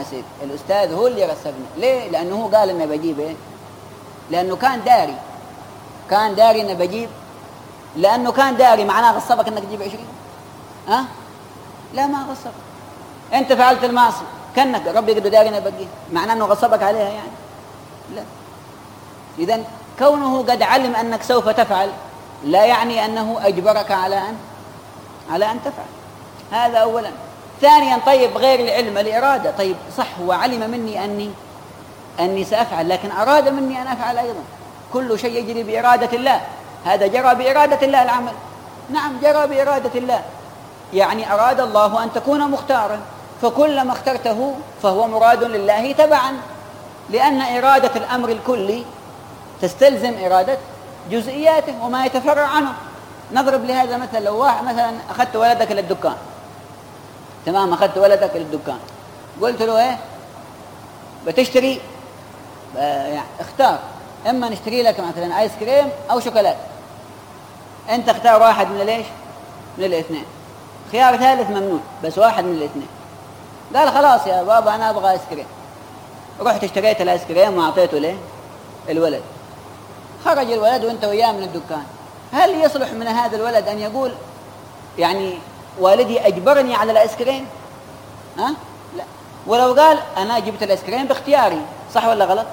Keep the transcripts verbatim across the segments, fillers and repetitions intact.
سيدي، الأستاذ هو اللي رسبني. ليه؟ لأنه هو قال إنه بجيب إيه؟ لأنه كان داري، كان داري إنه بجيب، لأنه كان داري معناه غصبك إنك تجيب عشرين؟ ها؟ أه؟ لا، ما غصبك. أنت فعلت المعصية كأنك ربي قد داري إنه بجيب، معناه إنه غصبك عليها يعني؟ لا. إذن كونه قد علم أنك سوف تفعل لا يعني أنه أجبرك على أن على أن تفعل. هذا أولا. ثانيا، طيب غير العلم الإرادة، طيب صح هو علم مني أني أني سأفعل، لكن أراد مني أن أفعل أيضا. كل شيء يجري بإرادة الله، هذا جرى بإرادة الله العمل. نعم جرى بإرادة الله، يعني أراد الله أن تكون مختارا، فكلما اخترته فهو مراد لله تبعا، لأن إرادة الأمر الكلي تستلزم إرادة جزئياته وما يتفرع عنه. نضرب لهذا مثلا، لو واحد مثلا أخذت ولدك للدكان، تمام، أخذت ولدك للدكان، قلت له إيه بتشتري، يعني اختار، إما نشتري لك مثلا آيس كريم أو شوكولاتة، أنت اختار واحد من ليش من الاثنين، خيار ثالث ممنوع، بس واحد من الاثنين. قال خلاص يا بابا أنا أبغى آيس كريم، رحت اشتريت الآيس كريم وأعطيته ليه الولد، خرج الولد وانت وياه من الدكان، هل يصلح من هذا الولد أن يقول يعني والدي أجبرني على الآيس كريم؟ ها؟ لا. ولو قال أنا جبت الآيس كريم باختياري، صح ولا غلط؟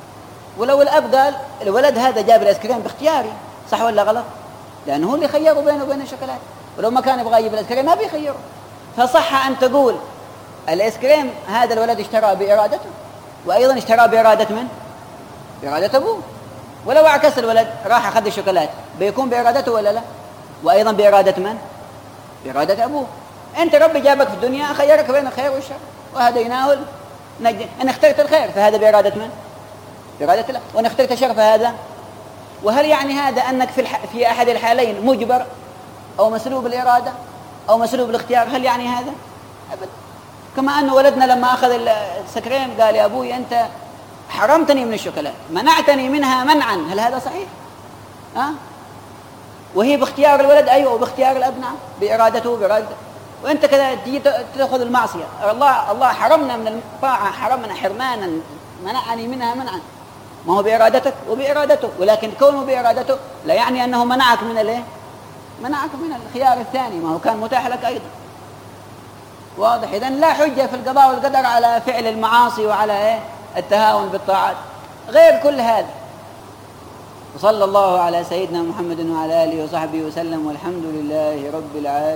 ولو الأب قال الولد هذا جاب الآيس كريم باختياري، صح ولا غلط؟ لأنه هو اللي خيره بينه وبين الشوكولاتة، ولو ما كان يبغى يجيب الآيس كريم ما بيخيره. فصح أن تقول الآيس كريم هذا الولد اشترى بإرادته، وأيضا اشترى بإرادة من؟ بإرادة أبوه. ولو عكس الولد راح أخذ الشوكولاتة، بيكون بإرادته ولا لا؟ وأيضا بإرادة من؟ بإرادة أبوه. أنت ربي جابك في الدنيا خيرك بين الخير والشر وهديناه النجدين، أنا اخترت الخير فهذا بإرادة من؟ بإرادة الله. وأنا اخترت الشر فهذا. وهل يعني هذا أنك في, الح... في أحد الحالين مجبر أو مسلوب الإرادة أو مسلوب الاختيار؟ هل يعني هذا؟ أبدا. كما أن ولدنا لما أخذ السكرين قال يا أبوي أنت حرمتني من الشوكولاتة، منعتني منها منعا، هل هذا صحيح؟ أه؟ وهي باختيار الولد، أيوة، وباختيار الأب، نعم، بإرادته بإرادته. وأنت كذا تجي تأخذ المعصية، الله الله حرمنا من الطاعة، حرمنا حرمانا، منعني منها منعا، ما هو بإرادتك وبإرادته، ولكن كونه بإرادته لا يعني أنه منعك من الايه؟ منعك من الخيار الثاني، ما هو كان متاح لك أيضا. واضح؟ إذن لا حجة في القضاء والقدر على فعل المعاصي وعلى إيه؟ التهاون بالطاعات غير كل هذا. وصلى الله على سيدنا محمد وعلى آله وصحبه وسلم، والحمد لله رب العالمين.